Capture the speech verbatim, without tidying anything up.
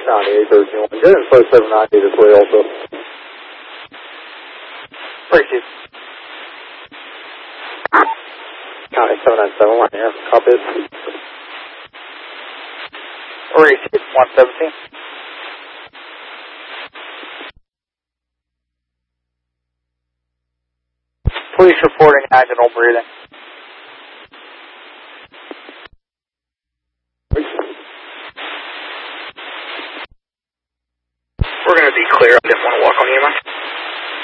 ninety-eight thirteen one. Get info seven ninety this way also. Appreciate it. County seven nine seven one here. Copy it. Receive one seventeen. Police reporting vaginal breathing. We're going to be clear. I didn't want to walk on you much.